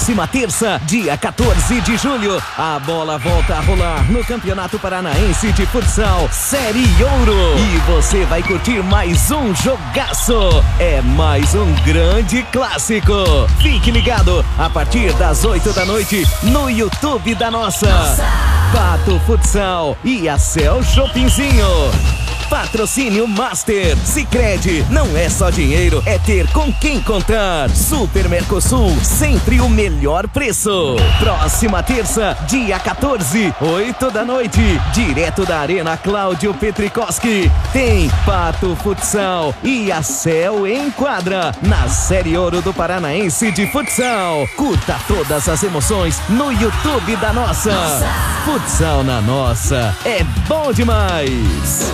Próxima terça, dia 14 de julho, a bola volta a rolar no Campeonato Paranaense de Futsal Série Ouro. E você vai curtir mais um jogaço. É mais um grande clássico. Fique ligado a partir das 8 da noite no YouTube da Nossa. Pato Futsal e a Cell Shoppingzinho. Patrocínio Master. Sicredi, não é só dinheiro, é ter com quem contar. Super Mercosul, sempre o melhor preço. Próxima terça, dia 14, 8 da noite, direto da Arena Cláudio Petrikowski, tem Pato Futsal e a Cell em quadra, na Série Ouro do Paranaense de Futsal. Curta todas as emoções no YouTube da Nossa. Futsal na Nossa, é bom demais.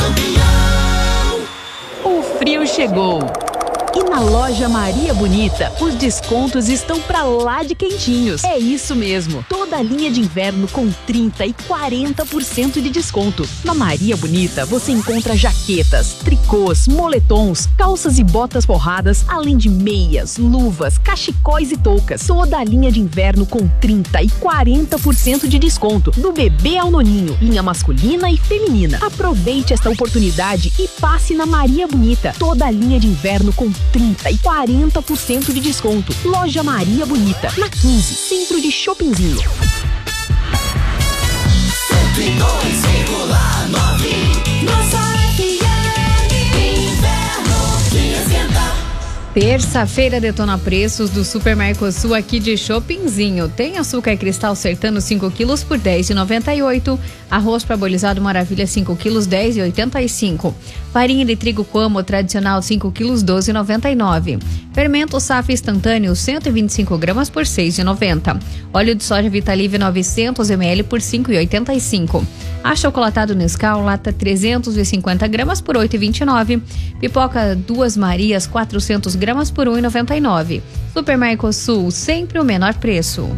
O frio chegou. E na loja Maria Bonita, os descontos estão pra lá de quentinhos. É isso mesmo, toda a linha de inverno com 30% e 40% de desconto. Na Maria Bonita, você encontra jaquetas, tricôs, moletons, calças e botas forradas, além de meias, luvas, cachecóis e toucas. Toda a linha de inverno com 30% e 40% de desconto, do bebê ao noninho, linha masculina e feminina. Aproveite esta oportunidade e passe na Maria Bonita. Toda a linha de inverno com 30% e 40% de desconto. Loja Maria Bonita, na 15, centro de Shoppingzinho. 102,9 Nossa FM, inverno que esquenta. Terça-feira detona preços do Super Mercosul aqui de Shoppingzinho. Tem açúcar cristal sertano 5 quilos por R$10,98. Arroz parbolizado Maravilha 5 quilos R$10,85. Farinha de trigo Coamo tradicional 5 quilos R$12,99. Fermento Safra instantâneo 125 gramas por R$6,90. Óleo de soja Vitalive 900 ml por R$5,85. Achocolatado Nescau lata 350 gramas por R$8,29. Pipoca Duas Marias 400 gramas por R$1,99. Super Mercosul, sempre o menor preço.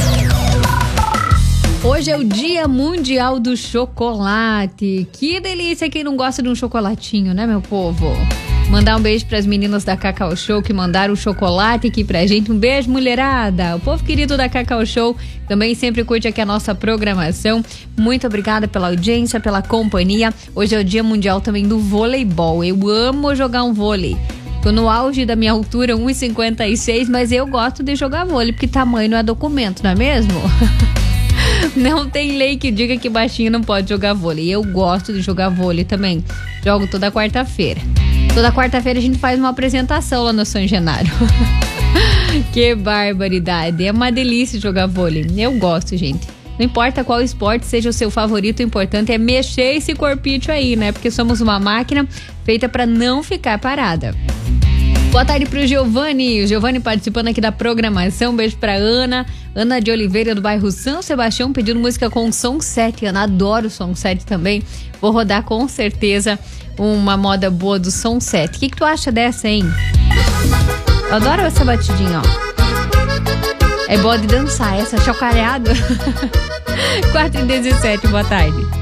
Hoje é o Dia Mundial do Chocolate. Que delícia quem não gosta de um chocolatinho, né, meu povo? Mandar um beijo para as meninas da Cacau Show que mandaram o chocolate aqui pra gente. Um beijo, mulherada. O povo querido da Cacau Show também sempre curte aqui a nossa programação. Muito obrigada pela audiência, pela companhia. Hoje é o Dia Mundial também do Voleibol. Eu amo jogar um vôlei. Tô no auge da minha altura, 1,56, mas eu gosto de jogar vôlei, porque tamanho não é documento, não é mesmo? Não tem lei que diga que baixinho não pode jogar vôlei. Eu gosto de jogar vôlei também. Jogo toda quarta-feira. Toda quarta-feira a gente faz uma apresentação lá no São Genaro. Que barbaridade. É uma delícia jogar vôlei. Eu gosto, gente. Não importa qual esporte seja o seu favorito, o importante é mexer esse corpinho aí, né? Porque somos uma máquina feita para não ficar parada. Boa tarde pro Giovanni. O Giovanni participando aqui da programação. Um beijo pra Ana. Ana de Oliveira, do bairro São Sebastião, pedindo música com som 7. Ana, adoro o som 7 também. Vou rodar com certeza uma moda boa do som 7. O que tu acha dessa, hein? Eu adoro essa batidinha, ó. É boa de dançar, essa chacoalhada. 4h17, boa tarde.